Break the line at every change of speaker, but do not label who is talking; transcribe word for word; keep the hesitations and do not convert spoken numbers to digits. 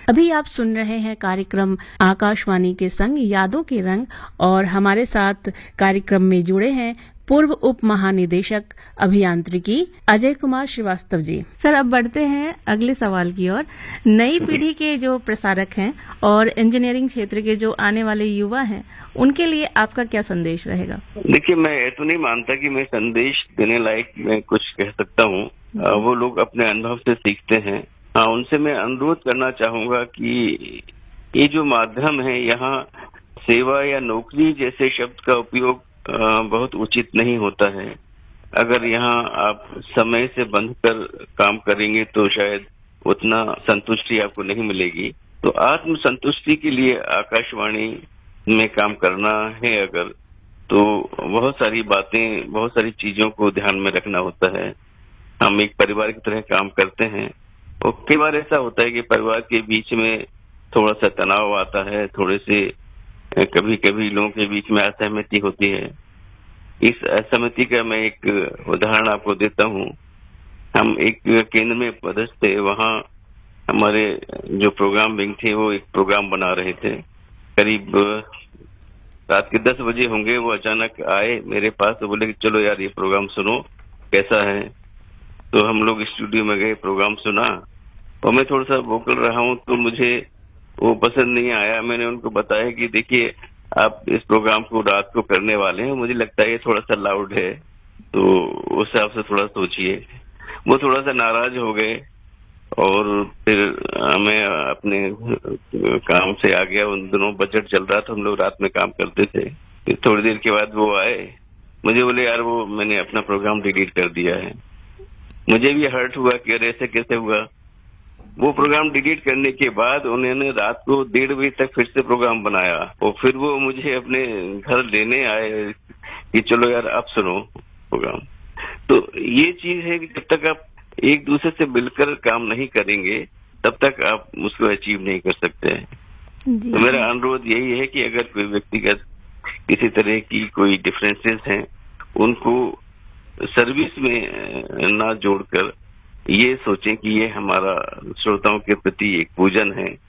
अभी आप सुन रहे हैं कार्यक्रम आकाशवाणी के संग यादों के रंग, और हमारे साथ कार्यक्रम में जुड़े हैं पूर्व उप महानिदेशक अभियांत्रिकी अजय कुमार श्रीवास्तव जी। सर, अब बढ़ते हैं अगले सवाल की ओर। नई पीढ़ी के जो प्रसारक हैं और इंजीनियरिंग क्षेत्र के जो आने वाले युवा हैं, उनके लिए आपका क्या संदेश रहेगा?
देखिए, मैं ये तो नहीं मानता कि मैं संदेश देने लायक मैं कुछ कह सकता हूँ। वो लोग अपने अनुभव से सीखते हैं। हाँ, उनसे मैं अनुरोध करना चाहूंगा कि ये जो माध्यम है, यहाँ सेवा या नौकरी जैसे शब्द का उपयोग बहुत उचित नहीं होता है। अगर यहाँ आप समय से बंधकर काम करेंगे तो शायद उतना संतुष्टि आपको नहीं मिलेगी। तो आत्म संतुष्टि के लिए आकाशवाणी में काम करना है अगर, तो बहुत सारी बातें, बहुत सारी चीजों को ध्यान में रखना होता है। हम एक परिवार की तरह काम करते हैं और कई बार ऐसा होता है कि परिवार के बीच में थोड़ा सा तनाव आता है, थोड़े से कभी कभी लोगों के बीच में असहमति होती है। इस असहमति का मैं एक उदाहरण आपको देता हूँ। हम एक केंद्र में पदस्थ थे, वहाँ हमारे जो प्रोग्राम विंग थे वो एक प्रोग्राम बना रहे थे। करीब रात के दस बजे होंगे, वो अचानक आए मेरे पास तो बोले कि चलो यार ये प्रोग्राम सुनो कैसा है। तो हम लोग स्टूडियो में गए, प्रोग्राम सुना और मैं थोड़ा सा वोकल रहा हूँ तो मुझे वो पसंद नहीं आया। मैंने उनको बताया कि देखिए, आप इस प्रोग्राम को रात को करने वाले हैं, मुझे लगता है ये थोड़ा सा लाउड है, तो उस हिसाब से थोड़ा सोचिए। वो थोड़ा सा नाराज हो गए और फिर मैं अपने काम से आ गया। उन दिनों बजट चल रहा था, हम लोग रात में काम करते थे। फिर थोड़ी देर के बाद वो आए, मुझे बोले यार वो मैंने अपना प्रोग्राम डिलीट कर दिया है। मुझे भी हर्ट हुआ कि अरे ऐसे कैसे हुआ। वो प्रोग्राम डिलीट करने के बाद उन्होंने रात को डेढ़ बजे तक फिर से प्रोग्राम बनाया और फिर वो मुझे अपने घर लेने आए कि चलो यार आप सुनो प्रोग्राम। तो ये चीज है कि जब तक आप एक दूसरे से मिलकर काम नहीं करेंगे तब तक आप उसको अचीव नहीं कर सकते हैं। तो मेरा अनुरोध यही है कि अगर कोई व्यक्तिगत किसी तरह की कोई डिफरेंसेस हैं, उनको सर्विस में ना जोड़कर ये सोचें कि ये हमारा श्रोताओं के प्रति एक पूजन है